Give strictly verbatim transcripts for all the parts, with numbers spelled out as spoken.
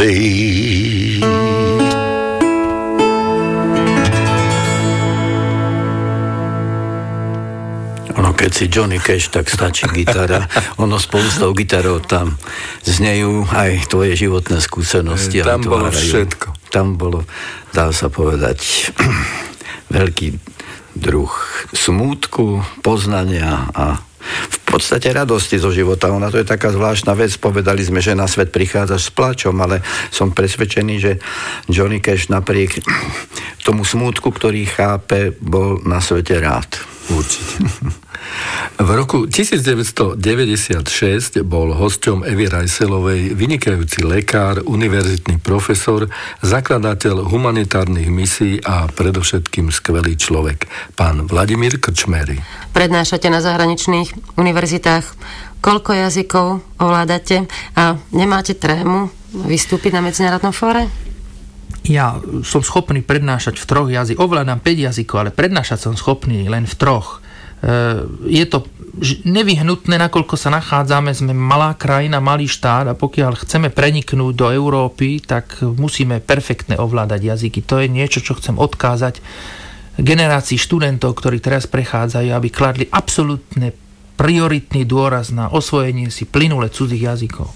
play. Ono, keď si Johnny Cash, tak stačí gitara. Ono spolu s tou gitarou tam znejú aj tvoje životné skúsenosti. Tam bolo všetko. Tam bolo, dá sa povedať, veľký druh smútku, poznania a v podstate radosti zo života. Ona to je taká zvláštna vec. Povedali sme, že na svet prichádza s plačom, ale som presvedčený, že Johnny Cash napriek tomu smútku, ktorý chápe, bol na svete rád. Určite. V roku devätnásťstodeväťdesiatšesť bol hosťom Evy Rajselovej vynikajúci lekár, univerzitný profesor, zakladateľ humanitárnych misií a predovšetkým skvelý človek, pán Vladimír Krčméry. Prednášate na zahraničných univerzitách. Koľko jazykov ovládate a nemáte trému vystúpiť na medzinárodnom fóre? Ja som schopný prednášať v troch jazykoch. Ovládam päť jazykov, ale prednášať som schopný len v troch. Je to nevyhnutné, nakoľko sa nachádzame, sme malá krajina, malý štát a pokiaľ chceme preniknúť do Európy, tak musíme perfektne ovládať jazyky. To je niečo, čo chcem odkázať generácii študentov, ktorí teraz prechádzajú, aby kladli absolútne prioritný dôraz na osvojenie si plynule cudzích jazykov.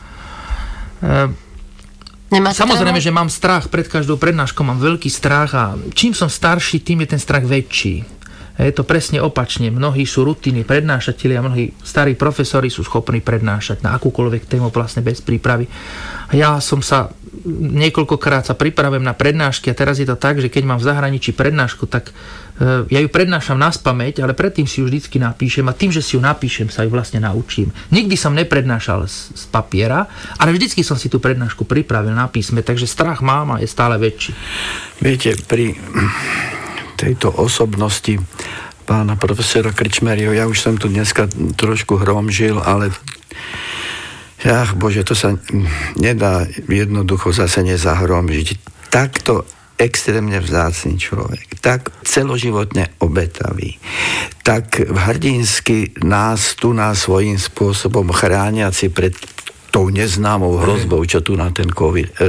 Nemáte Samozrejme, trému? že mám strach pred každou prednáškou, mám veľký strach a čím som starší, tým je ten strach väčší. Je to presne opačne. Mnohí sú rutinní prednášatelia, mnohí starí profesori sú schopní prednášať na akúkoľvek tému vlastne bez prípravy. A ja som sa niekoľkokrát sa pripravujem na prednášky a teraz je to tak, že keď mám v zahraničí prednášku, tak ja ju prednášam naspamäť, ale predtým si ju vždycky napíšem a tým, že si ju napíšem, sa ju vlastne naučím. Nikdy som neprednášal z, z papiera, ale vždycky som si tú prednášku pripravil na písme, takže strach mám a je stále väčší. Viete, pri tejto osobnosti pána profesora Krčmeryho, ja už som tu dneska trošku hromžil, ale ach, Bože, to sa nedá jednoducho zase nezahromžiť. Takto extrémne vzácny človek, tak celoživotne obetavý, tak hrdinsky nás tu nás svojím spôsobom chrániaci pred tou neznámou hrozbou, čo tu na ten COVID e,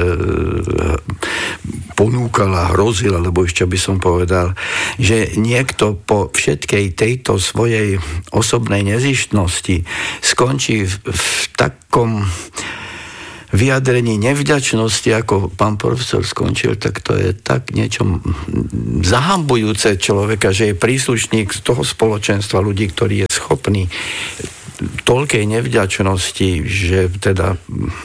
ponúkala, hrozila, lebo ešte by som povedal, že niekto po všetkej tejto svojej osobnej nezištnosti skončí v, v takom vyjadrení nevďačnosti, ako pán profesor skončil, tak to je tak niečo zahambujúce človeka, že je príslušník z toho spoločenstva ľudí, ktorý je schopný toľkej nevďačnosti, že teda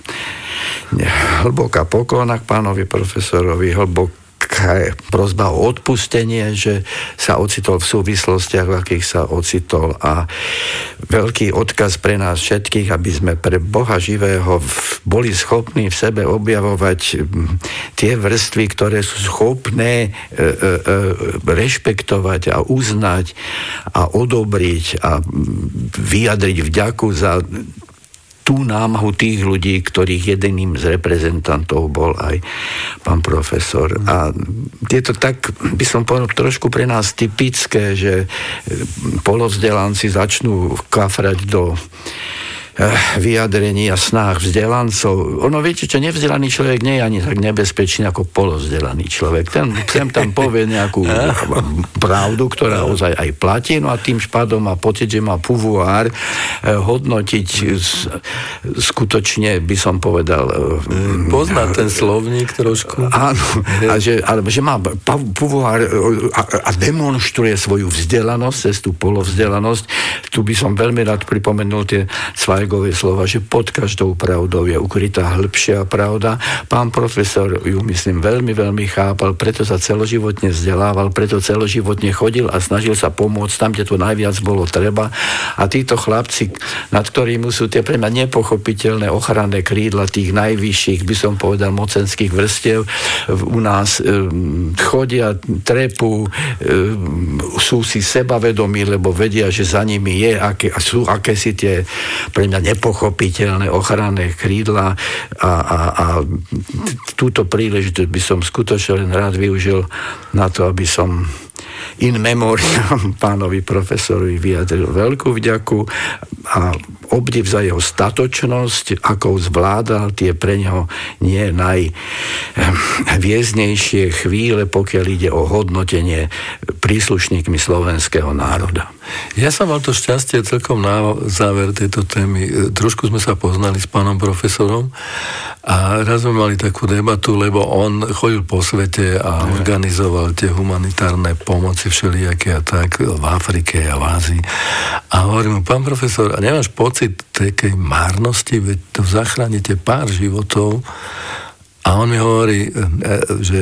hlboká poklona k pánovi profesorovi, hlboká prosba o odpustenie, že sa ocitol v súvislostiach, v akých sa ocitol a veľký odkaz pre nás všetkých, aby sme pre Boha živého boli schopní v sebe objavovať tie vrstvy, ktoré sú schopné e, e, rešpektovať a uznať a odobriť a vyjadriť vďaku za tú námahu tých ľudí, ktorých jediným z reprezentantov bol aj pán profesor. A je to tak, by som povedal, trošku pre nás typické, že polovzdelanci začnú kafrať do vyjadrení a snách vzdelancov. Ono, viete čo, nevzdelaný človek nie je ani tak nebezpečný ako polovzdelaný človek. Ten sem tam povie nejakú pravdu, ktorá ozaj aj platí, no a tým špádom má pocit, že má pouvoir hodnotiť skutočne, by som povedal... Pozná ten slovník trošku. Áno, a že, ale, že má pouvoir a, a demonstruje svoju vzdelanosť, cez tú polovzdelanosť. Tu by som veľmi rád pripomenul tie Zweigové slova, že pod každou pravdou je ukrytá hĺbšia pravda. Pán profesor ju, myslím, veľmi, veľmi chápal, preto sa celoživotne vzdelával, preto celoživotne chodil a snažil sa pomôcť tam, kde to najviac bolo treba. A títo chlapci, nad ktorými sú tie pre mňa nepochopiteľné ochranné krídla tých najvyšších, by som povedal, mocenských vrstiev u nás e, chodia, trepú, e, sú si sebavedomí, lebo vedia, že za nimi je, aké, sú akési tie pre mňa nepochopiteľné ochranné krídla a, a, a túto príležitosť by som skutočne len rád využil na to, aby som in memoriam pánovi profesorovi vyjadril veľkú vďaku a obdiv za jeho statočnosť, ako zvládal tie pre neho nie najvieznejšie chvíle, pokiaľ ide o hodnotenie príslušníkmi slovenského národa. Ja som mal to šťastie celkom na záver tejto témy. Trošku sme sa poznali s pánom profesorom a raz sme mali takú debatu, lebo on chodil po svete a organizoval tie humanitárne pomoci všelijaké a tak v Afrike a v Ázii. A hovorím mu, pán profesor, a nemáš pocit takej márnosti, veď to zachránite pár životov? A on mi hovorí, že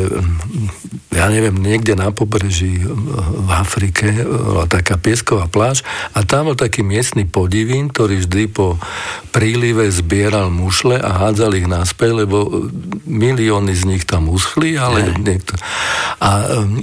ja neviem, niekde na pobreží v Afrike bola taká piesková pláž a tam bol taký miestny podivín, ktorý vždy po prílive zbieral mušle a hádzal ich naspäť, lebo milióny z nich tam uschli, ale niekto... A um,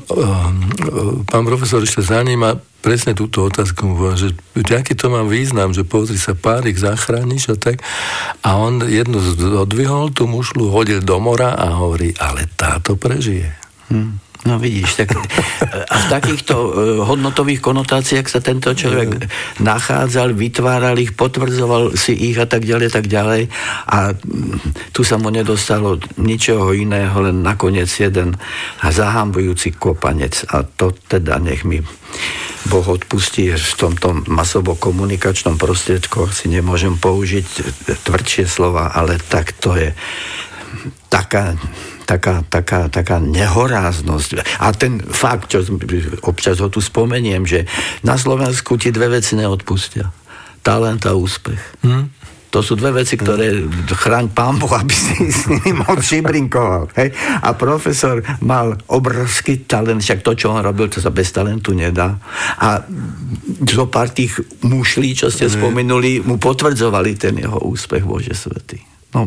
um, pán profesor ešte za ním a presne túto otázku, že aký to má význam, že pozri sa, pár ich zachrániš a tak. A on jednu odvihol, tú mušlu hodil do mora a hovorí, ale táto prežije. Hmm. No vidíš, tak a v takýchto hodnotových konotáciách sa tento človek nachádzal, vytváral ich, potvrdzoval si ich a tak ďalej, tak ďalej. A tu sa mu nedostalo ničoho iného, len nakoniec jeden zahambujúci kopanec. A to teda nech mi Boh odpustí, v tomto masovo-komunikačnom prostriedku si nemôžem použiť tvrdšie slova, ale tak to je taká taká, taká, taká nehoráznosť. A ten fakt, čo občas ho tu spomeniem, že na Slovensku ti dve veci neodpustia. Talent a úspech. Hmm? To sú dve veci, ktoré chráň Pán Boh, aby si s nimi moc šibrinkoval. Hej? A profesor mal obrovský talent, však to, čo on robil, to sa bez talentu nedá. A zo pár tých mušlí, čo ste spomenuli, mu potvrdzovali ten jeho úspech, Bože svätý. No,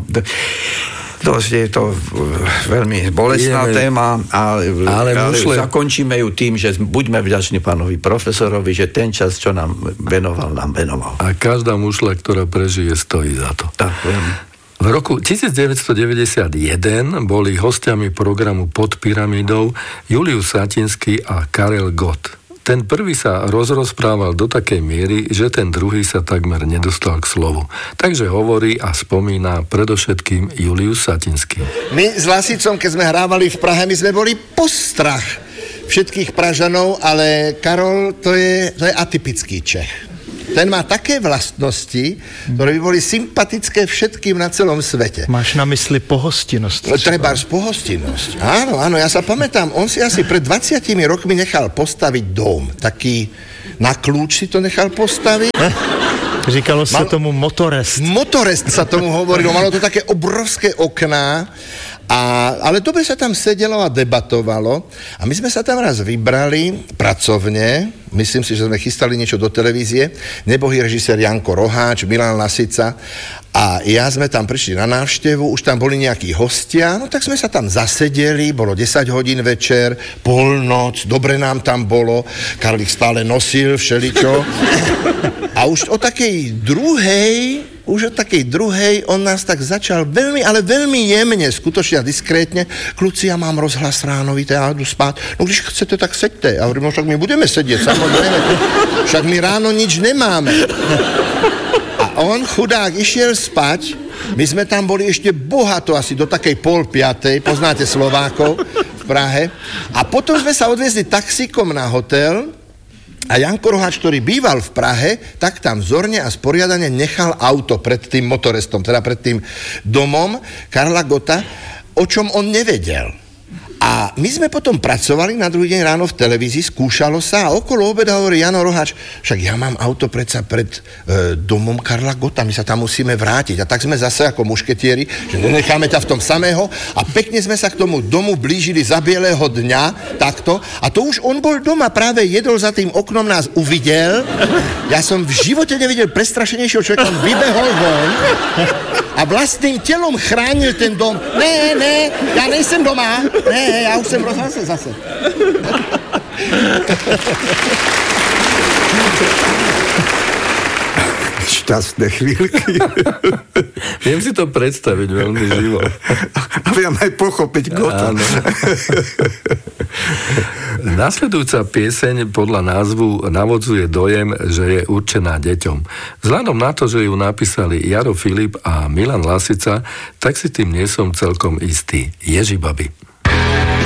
to je to veľmi bolestná Jeme, téma, ale, ale, ale mušle... zakončíme ju tým, že buďme vďační pánovi profesorovi, že ten čas, čo nám venoval, nám venoval. A každá mušľa, ktorá prežije, stojí za to. Tak, veľmi. V roku devätnásťstodeväťdesiatjeden boli hostiami programu Pod pyramidou Julius Satinský a Karel Gott. Ten prvý sa rozrozprával do takej miery, že ten druhý sa takmer nedostal k slovu. Takže hovorí a spomína predovšetkým Julius Satinský. My s Lasicom, keď sme hrávali v Prahe, my sme boli postrach všetkých Pražanov, ale Karol, to je, to je atypický Čech. Ten má také vlastnosti, ktoré by boli sympatické všetkým na celom svete. Máš na mysli pohostinnosť? Trebárs pohostinnosť. Áno, áno, ja sa pamätám, on si asi pred dvadsiatimi rokmi nechal postaviť dom. Taký na kľúč si to nechal postaviť. Eh? Říkalo sa Mal... tomu motorest. Motorest sa tomu hovorilo. Malo to také obrovské okná. A, ale dobre sa tam sedelo a debatovalo a my sme sa tam raz vybrali pracovne, myslím si, že sme chystali niečo do televízie, nebohý režisér Janko Roháč, Milan Lasica a ja sme tam prišli na návštevu, už tam boli nejakí hostia, no tak sme sa tam zasedeli, bolo desať hodín večer, polnoc, dobre nám tam bolo, Karlik stále nosil všeličo a už o takej druhej Už od takej druhej on nás tak začal veľmi, ale veľmi jemne, skutočne a diskrétne. Kľuci, ja mám rozhlas ráno, víte, ja jdu spát. No když chcete, tak seďte. A hovorím, no však my budeme sedieť, samozrejme. Však my ráno nič nemáme. A on, chudák, išiel spať. My sme tam boli ešte bohato, asi do takej pol piatej, poznáte Slovákov v Prahe. A potom sme sa odviezli taxíkom na hotel. A Janko Roháč, ktorý býval v Prahe, tak tam vzorne a sporiadane nechal auto pred tým motorestom, teda pred tým domom Karla Gotta, o čom on nevedel. A my sme potom pracovali na druhý deň ráno v televízii, skúšalo sa a okolo obeda hovorí Jano Roháč, však ja mám auto predsa pred e, domom Karla Gotta, my sa tam musíme vrátiť. A tak sme zase ako mušketieri, že nenecháme ťa v tom samého a pekne sme sa k tomu domu blížili za bieleho dňa, takto. A to už on bol doma, práve jedol za tým oknom, nás uvidel. Ja som v živote nevidel prestrašenejšieho človeka, on vybehol von a vlastným telom chránil ten dom. Ne, ne, ja nejsem doma, ne, ja už som v rozhlase zase. šťastné chvíľky. Viem si to predstaviť veľmi živo. A viem aj pochopiť Gotta. Áno. Nasledujúca pieseň podľa názvu navodzuje dojem, že je určená deťom. Vzhľadom na to, že ju napísali Jaro Filip a Milan Lasica, tak si tým nie som celkom istý. Ježibabi.